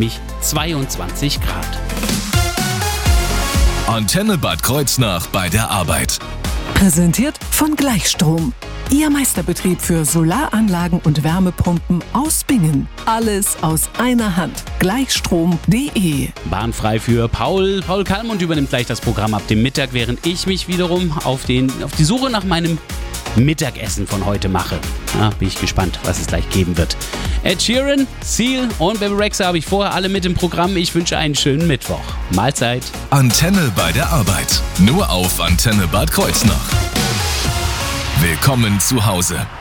nämlich 22 Grad. Antenne Bad Kreuznach bei der Arbeit. Präsentiert von Gleichstrom. Ihr Meisterbetrieb für Solaranlagen und Wärmepumpen aus Bingen. Alles aus einer Hand. Gleichstrom.de. Bahnfrei für Paul. Paul Kallmund übernimmt gleich das Programm ab dem Mittag, während ich mich wiederum auf die Suche nach meinem Mittagessen von heute mache. Bin ich gespannt, was es gleich geben wird. Ed Sheeran, Seal und Bebe Rexha habe ich vorher alle mit im Programm. Ich wünsche einen schönen Mittwoch. Mahlzeit. Antenne bei der Arbeit. Nur auf Antenne Bad Kreuznach. Willkommen zu Hause.